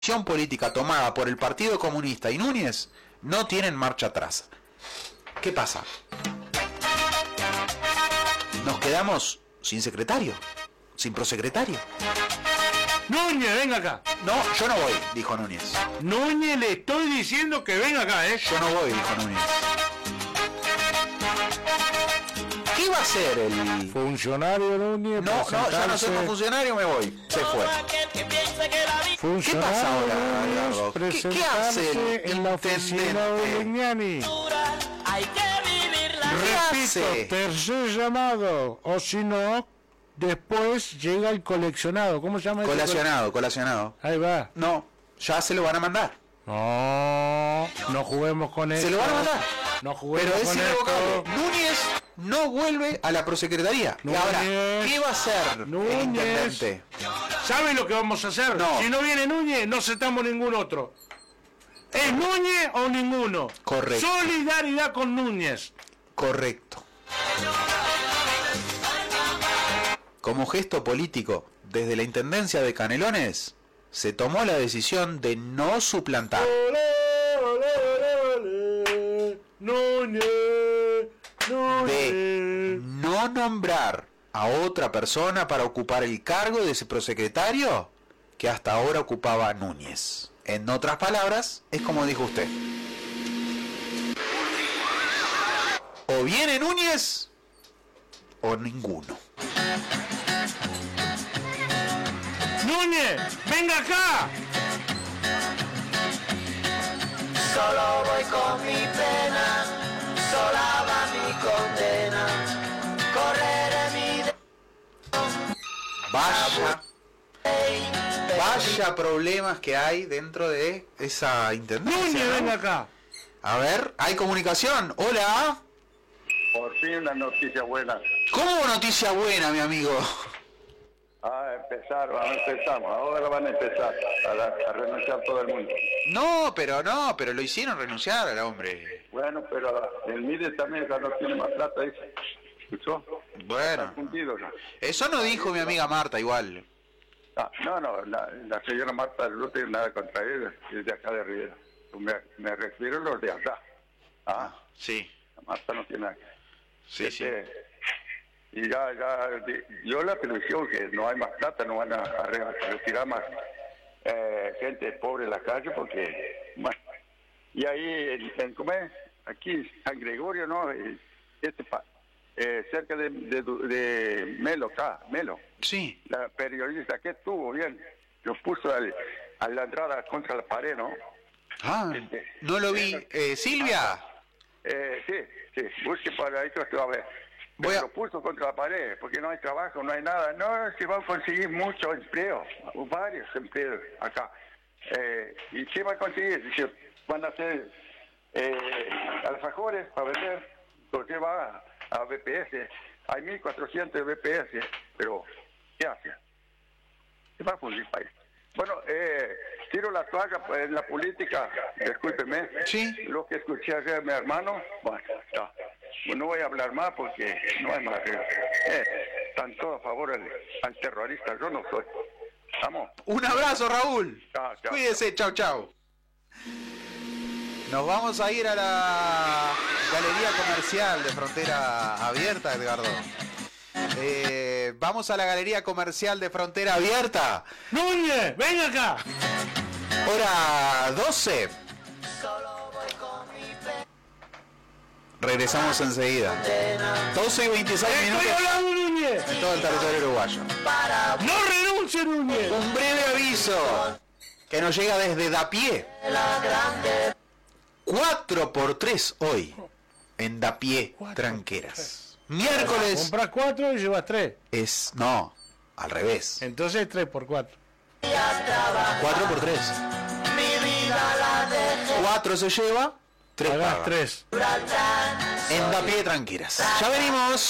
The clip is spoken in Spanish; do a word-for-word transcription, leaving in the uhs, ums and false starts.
decisión política tomada por el Partido Comunista y Núñez no tienen marcha atrás. ¿Qué pasa? Nos quedamos sin secretario, sin prosecretario. Núñez, venga acá. No, yo no voy, dijo Núñez. Núñez, le estoy diciendo que venga acá, ¿eh? Yo no voy, dijo Núñez. ¿Qué iba a hacer el funcionario Núñez? No, no, ya no soy funcionario, me voy. Se fue. ¿Qué pasa ahora, Edgardo? ¿Qué, ¿Qué hace el en la oficina de Legnani? Repito, tercer llamado, o si no, después llega el coleccionado. ¿Cómo se llama? Colacionado, colacionado. Ahí va. No, ya se lo van a mandar. No, no juguemos con eso. Se lo van a mandar. No juguemos Pero es con irrevocable. esto. Núñez no vuelve a la prosecretaría. Y ahora, ¿qué va a hacer Núñez, el intendente? ¿Sabe lo que vamos a hacer? No. Si no viene Núñez, no aceptamos ningún otro. ¿Es Núñez o ninguno? Correcto. Solidaridad con Núñez. Correcto. Como gesto político, desde la intendencia de Canelones, se tomó la decisión de no suplantar. Olé, olé, olé, olé. Núñez, Núñez. De no nombrar a otra persona para ocupar el cargo de ese prosecretario que hasta ahora ocupaba Núñez. En otras palabras, es como dijo usted. O viene Núñez o ninguno. Núñez, venga acá. Solo voy con mi pena, sola va mi condena, correré mi de... Vaya, vaya problemas que hay dentro de esa intendencia. Núñez, ¿no? venga acá. A ver, hay comunicación. Hola. Por fin una noticia buena. ¿Cómo noticia buena, mi amigo? Ah, empezar, vamos, empezamos. Ahora van a empezar a, la- a renunciar todo el mundo. No, pero no, pero lo hicieron renunciar al hombre. Bueno, pero el Mides también ya no tiene más plata, dice. ¿Escuchó? Bueno, Está fundido, ¿no? eso no dijo mi amiga Marta igual. Ah, no, no, la, la señora Marta no tiene nada contra ella, es de acá de Rivera. Me, me refiero a los de allá. Ah, Sí, la Marta no tiene nada. sí, sí. Este, Y ya, ya, di- dio la televisión que no hay más plata, no van a, a re- a retirar más eh, gente pobre en la calle porque, bueno, y ahí, en, en- ¿cómo es? Aquí, San Gregorio, ¿no? Eh, Este, pa- eh, cerca de, de, de Melo, acá, Melo, Sí. la periodista que estuvo bien, lo puso al, a la entrada contra la pared, ¿no? Ah, no lo vi. Eh, Silvia. Eh, sí, sí, busque para ahí que usted va a ver. Voy a- Lo puso contra la pared, porque no hay trabajo, no hay nada. No, se van a conseguir mucho empleo, varios empleos acá. Eh, ¿Y qué va a conseguir? Dice, van a hacer eh, alfajores para vender, porque va a, a B P S. Hay mil cuatrocientos B P S, pero ¿qué hace? ¿Qué va a fundir país? Bueno, eh, tiro la toalla en la política, discúlpeme. Sí. Lo que escuché ayer mi hermano, bueno, ya. Pues no voy a hablar más porque no hay más. Eh, están todos a favor del, al terrorista, yo no soy. Vamos. Un abrazo, Raúl. Chao, chao. Cuídese, chau, chau. Nos vamos a ir a la Galería Comercial de Frontera Abierta, Edgardo. Eh, vamos a la Galería Comercial de Frontera Abierta. Núñez, venga acá. Hora doce. Regresamos enseguida. doce y veintiséis Estoy minutos hablando, Núñez. en todo el territorio uruguayo. No renuncie, Núñez. Un breve aviso que nos llega desde Dapié. cuatro por tres hoy en Dapié Tranqueras. Miércoles Compras cuatro y llevas tres. es... No, al revés. Entonces tres por cuatro. cuatro por tres. cuatro se lleva, tres Pagás paga. tres. En Dapié Tranqueras. Ya venimos.